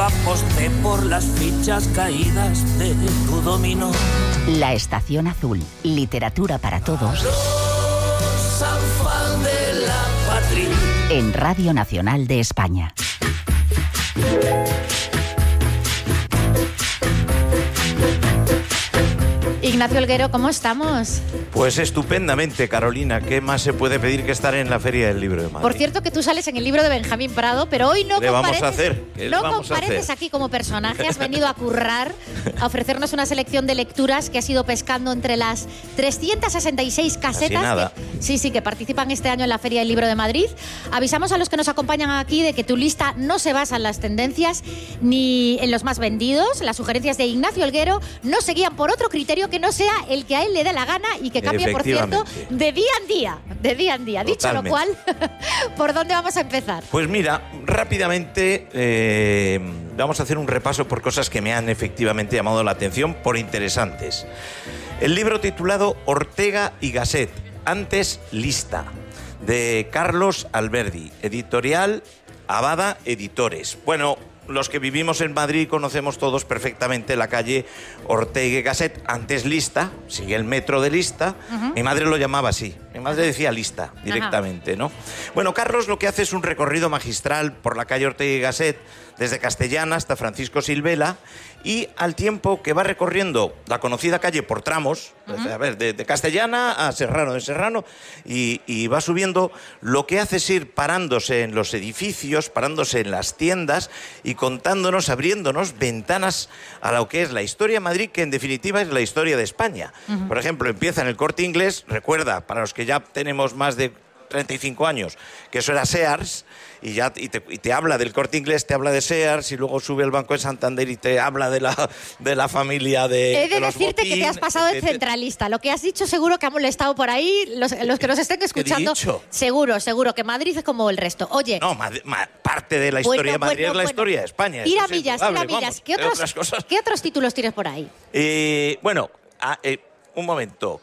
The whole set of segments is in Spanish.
aposté por las fichas caídas de tu dominó. La Estación Azul, literatura para todos. San Juan de la Patria. En Radio Nacional de España. Ignacio Olguero, ¿cómo estamos? Pues estupendamente, Carolina. ¿Qué más se puede pedir que estar en la Feria del Libro de Madrid? Por cierto, que tú sales en el libro de Benjamín Prado, pero hoy no compareces aquí como personaje. Has venido a currar, a ofrecernos una selección de lecturas que has ido pescando entre las 366 casetas que participan este año en la Feria del Libro de Madrid. Avisamos a los que nos acompañan aquí de que tu lista no se basa en las tendencias ni en los más vendidos. Las sugerencias de Ignacio Olguero no se guían por otro criterio que no sea el que a él le dé la gana y que cambia, por cierto, de día en día. Totalmente. Dicho lo cual, ¿por dónde vamos a empezar? Pues mira, rápidamente vamos a hacer un repaso por cosas que me han efectivamente llamado la atención por interesantes. El libro titulado Ortega y Gasset, antes lista, de Carlos Alberdi, editorial Abada Editores. Bueno, los que vivimos en Madrid conocemos todos perfectamente la calle Ortega y Gasset, antes Lista, sigue el metro de Lista. Mi madre lo llamaba así, mi madre decía Lista directamente, ¿no? Bueno, Carlos lo que hace es un recorrido magistral por la calle Ortega y Gasset, desde Castellana hasta Francisco Silvela, y al tiempo que va recorriendo la conocida calle por tramos, de Castellana a Serrano, de Serrano, y va subiendo, lo que hace es ir parándose en los edificios, parándose en las tiendas y contándonos, abriéndonos ventanas a lo que es la historia de Madrid, que en definitiva es la historia de España. Por ejemplo, empieza en el Corte Inglés, recuerda, para los que ya tenemos más de 35 años, que eso era Sears, y te habla del Corte Inglés, te habla de Sears, y luego sube al Banco de Santander y te habla de la familia de He de los decirte Botín, que te has pasado de centralista. Lo que has dicho seguro que ha molestado por ahí. Los que nos estén escuchando, seguro que Madrid es como el resto. Oye, no, parte de la historia de Madrid es la historia de España. Ir a millas. ¿Qué otros títulos tienes por ahí? Un momento.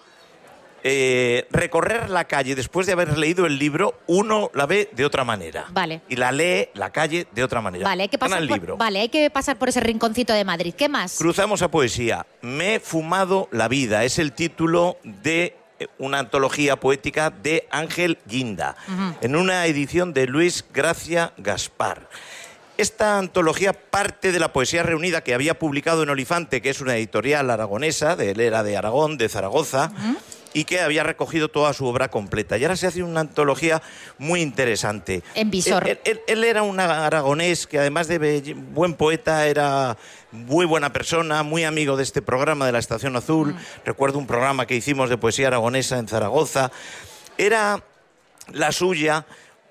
Recorrer la calle después de haber leído el libro, uno la ve de otra manera. Vale. Y la lee la calle de otra manera. Vale, hay que pasar por ese rinconcito de Madrid. ¿Qué más? Cruzamos a poesía. Me he fumado la vida. Es el título de una antología poética de Ángel Guinda, en una edición de Luis Gracia Gaspar. Esta antología parte de la poesía reunida que había publicado en Olifante, que es una editorial aragonesa, él era de Aragón, de Zaragoza, y que había recogido toda su obra completa. Y ahora se hace una antología muy interesante. En Visor. Él era un aragonés que, además de buen poeta, era muy buena persona, muy amigo de este programa de la Estación Azul. Recuerdo un programa que hicimos de poesía aragonesa en Zaragoza. Era la suya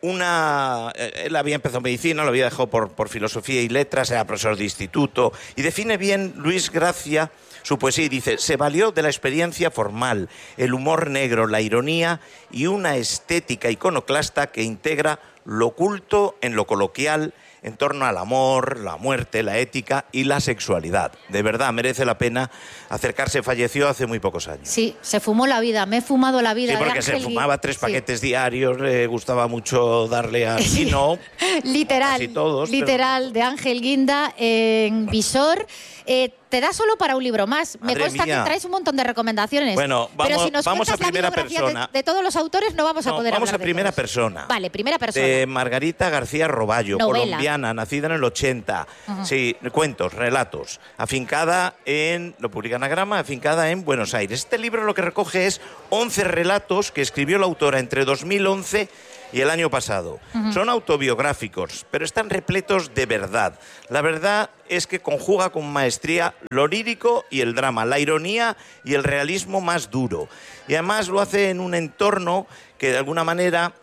él había empezado medicina, lo había dejado por filosofía y letras, era profesor de instituto, y define bien Luis Gracia su poesía y dice: se valió de la experiencia formal, el humor negro, la ironía y una estética iconoclasta que integra lo oculto en lo coloquial, en torno al amor, la muerte, la ética y la sexualidad. De verdad, merece la pena acercarse. Falleció hace muy pocos años. Sí, se fumó la vida. Me he fumado la vida. Sí, porque se fumaba 3 paquetes diarios, le gustaba mucho darle al vino. Literal, casi todos, de Ángel Guinda en Visor. Te da solo para un libro más. Me consta que traes un montón de recomendaciones. Bueno, pero si nos vamos a primera la biografía persona. De todos los autores no vamos a poder vamos hablar a primera de persona. Vale, primera persona. De Margarita García Roballo, novela. Colombiana, nacida en el 80. Sí, cuentos, relatos. Afincada lo publica Anagrama, afincada en Buenos Aires. Este libro lo que recoge es 11 relatos que escribió la autora entre 2011 y el año pasado. Son autobiográficos, pero están repletos de verdad. La verdad es que conjuga con maestría lo lírico y el drama, la ironía y el realismo más duro. Y además lo hace en un entorno que de alguna manera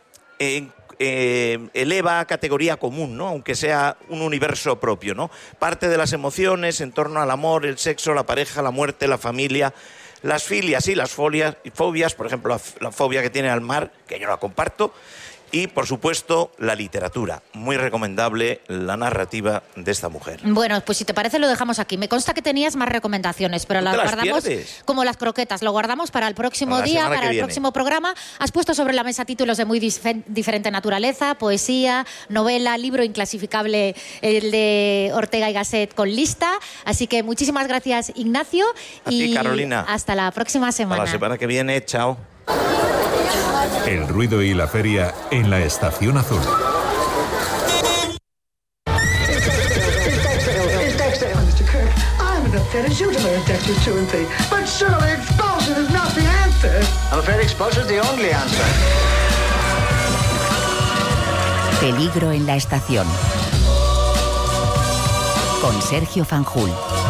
eleva a categoría común, ¿no? Aunque sea un universo propio, ¿no? Parte de las emociones en torno al amor, el sexo, la pareja, la muerte, la familia, las filias y las fobias, por ejemplo, la fobia que tiene al mar, que yo la comparto, Y, por supuesto, la literatura. Muy recomendable la narrativa de esta mujer. Bueno, pues si te parece lo dejamos aquí. Me consta que tenías más recomendaciones, pero las guardamos como las croquetas. Lo guardamos para el próximo día, para el próximo programa. Has puesto sobre la mesa títulos de muy diferente naturaleza, poesía, novela, libro inclasificable, el de Ortega y Gasset con lista. Así que muchísimas gracias, Ignacio. A ti, Carolina. Hasta la próxima semana. Hasta la semana que viene. Chao. El ruido y la feria en la Estación Azul. Peligro en la estación. Con Sergio Fanjul.